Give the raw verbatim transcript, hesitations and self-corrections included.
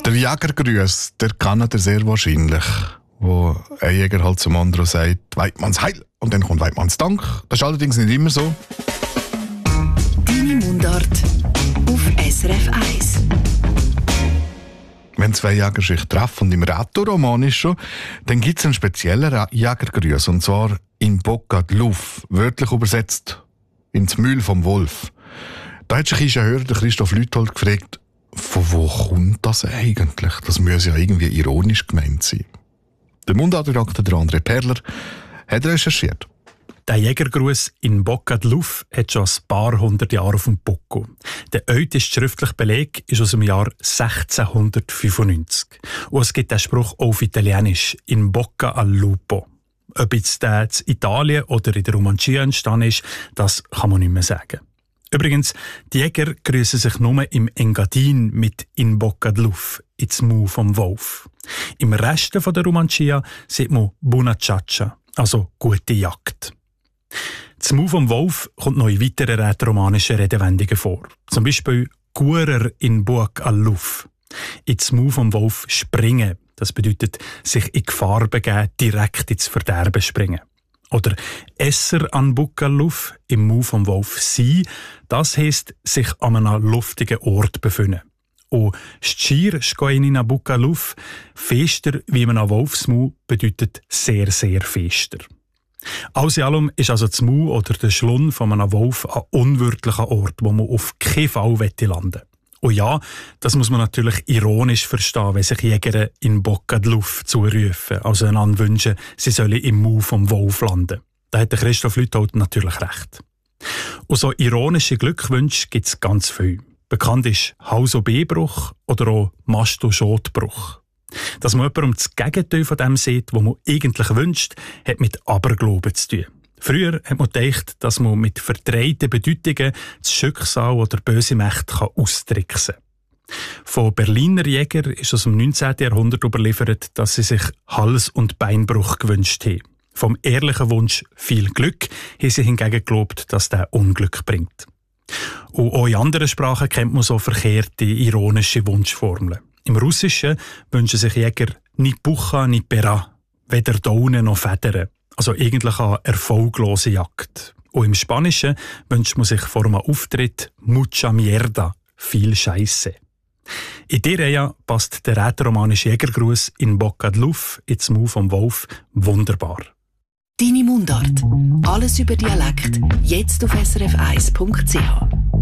Der Jägergruß, der kann er sehr wahrscheinlich. Wo ein Jäger halt zum anderen sagt, Weidmanns Heil, und dann kommt Weidmanns Dank. Das ist allerdings nicht immer so. Deine Mundart auf S R F eins. Wenn zwei Jäger sich treffen, und im Rätoroman ist schon, dann gibt es einen speziellen Jägergruß, und zwar in Bocca di Luff, wörtlich übersetzt ins Mühl vom Wolf. Da hat sich unser Hörer, der Christoph Lüthold, gefragt, von wo kommt das eigentlich? Das muss ja irgendwie ironisch gemeint sein. Der Mundartredakteur, der André Perler, hat recherchiert. Der Jägergruß in Bocca di Luff hat schon ein paar hundert Jahre auf dem Buckel. Der älteste schriftliche Beleg ist aus dem Jahr sechzehnhundertfünfundneunzig. Und es gibt den Spruch auf Italienisch, in Bocca al Lupo. Ob jetzt der in Italien oder in der Romancia entstanden ist, das kann man nicht mehr sagen. Übrigens, die Jäger grüßen sich nur im Engadin mit «in Bocca di Luff», ins Maul vom Wolf. Im Rest der Romancia sieht man «buona ciaccia», also «gute Jagd». Das Maul vom Wolf kommt noch in weiteren rätoromanischen Redewendungen vor. Zum Beispiel «guerer in Bocca al Luff», ins Maul vom Wolf springen. Das bedeutet, sich in Gefahr begeben, direkt ins Verderben springen. Oder «esser an Bocca al Luff», im Maul vom Wolf sein, das heisst, sich an einem luftigen Ort befinden. Und «scir scoin in Bocca al Luff», fester wie man an Wolfsmaul, bedeutet sehr, sehr fester. Alles in allem ist also das Maul oder der Schlund von einem Wolf ein unwirtlicher Ort, wo man auf keinen Fall landen will. Und ja, das muss man natürlich ironisch verstehen, wenn sich Jäger in Bocca di Luff zurufen, also einander wünschen, sie sollen im Maul vom Wolf landen. Da hat der Christoph Lüthold natürlich recht. Und so ironische Glückwünsche gibt es ganz viel. Bekannt ist Haus- und B-Bruch oder auch Mast- und Schotbruch. Dass man jemandem das Gegenteil von dem sieht, was man eigentlich wünscht, hat mit Aberglauben zu tun. Früher hat man gedacht, dass man mit verdrehten Bedeutungen das Schicksal oder böse Mächte austricksen kann. Von Berliner Jägern ist aus dem neunzehnten Jahrhundert überliefert, dass sie sich Hals- und Beinbruch gewünscht haben. Vom ehrlichen Wunsch viel Glück haben sie hingegen geglaubt, dass der Unglück bringt. Und auch in anderen Sprachen kennt man so verkehrte, ironische Wunschformeln. Im Russischen wünschen sich Jäger ni Pucha, ni Pera, weder Daunen noch Federn. Also eigentlich eine erfolglose Jagd. Und im Spanischen wünscht man sich vor einem Auftritt «mucha mierda», viel Scheisse. In dieser Reihe passt der rätoromanische Jägergruß in Bocca di Luff ins Maul vom Wolf wunderbar. Deine Mundart. Alles über Dialekt. Jetzt auf S R F eins Punkt C H.